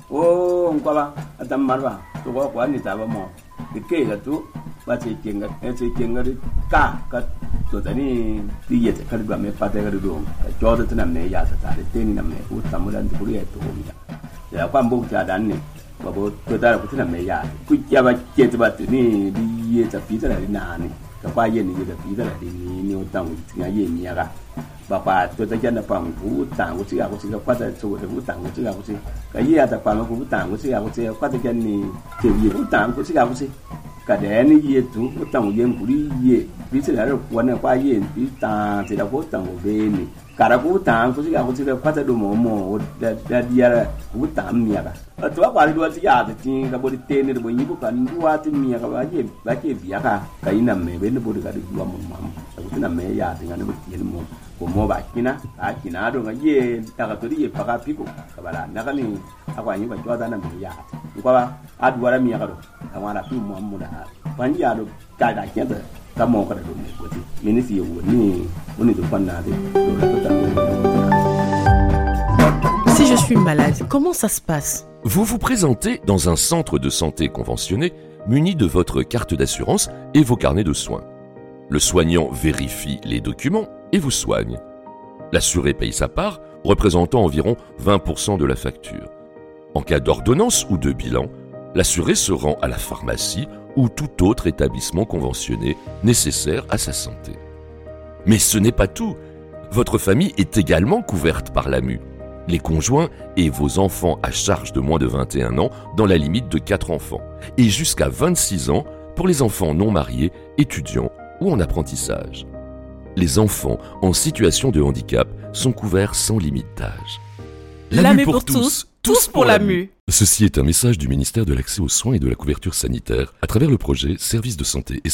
Oh, ngwa atam marwa. To ko ni ta ba mo. De ke ga tu ba che kenga ka to tani ti ye ta kar ba me pa ta ga do. Jo ta na me ya ta de te ni na me ku ta mu dan ku ye to mi ya kwa mbo ta dan ni ba bo to ta ku na me ya ku ya ba che ta ba ni di ye ta pi ta na ni ka kwa ye ni ye ta pi ta ni o ta mu ti ya ye ni ya ga bà bà tôi ta dân là phòng vũ tàng của chị à của chị qua tại chỗ để vũ tàng của chị à của chị cái gì à tại phòng vũ tàng của chị à của chị qua tại dân thì kiểu gì vũ tàng của chị à của chị cả đẻ này gì chú vũ tàng dân của đi gì ví dụ là quán là qua gì ví tàng thì là vũ tàng của bên này cả là vũ tàng của chị à của chị qua tại đồ mồ đã đi ra vũ tàng mía cả ở chỗ qua đi đua chị à thì cái body tên này body nhíp cả đua thì mía cả bà chị bía cả cái nằm mẹ bên nó body cả được đua một mắm cái nằm mẹ ya thì nó body tiền một mo ba kina a kina do nga ye daga to ye paka piko kabala daga ni akwa nyi ba jwa na mi ya ko ba adwara mi ya do awara fi mo amuda ban ya do ka da kenda ka mo ka do ne ko ti minisi ye woni do kwanna de Si je suis malade, comment ça se passe? Vous vous présentez dans un centre de santé conventionné muni de votre carte d'assurance et vos carnets de soins. Le soignant vérifie les documents et vous soigne. L'assuré paye sa part, représentant environ 20% de la facture. En cas d'ordonnance ou de bilan, l'assuré se rend à la pharmacie ou tout autre établissement conventionné nécessaire à sa santé. Mais ce n'est pas tout. Votre famille est également couverte par l'AMU. Les conjoints et vos enfants à charge de moins de 21 ans dans la limite de 4 enfants et jusqu'à 26 ans pour les enfants non mariés, étudiants ou en apprentissage. Les enfants en situation de handicap sont couverts sans limite d'âge. L'AMU pour tous, tous pour l'AMU. Ceci est un message du ministère de l'Accès aux soins et de la couverture sanitaire à travers le projet Services de santé et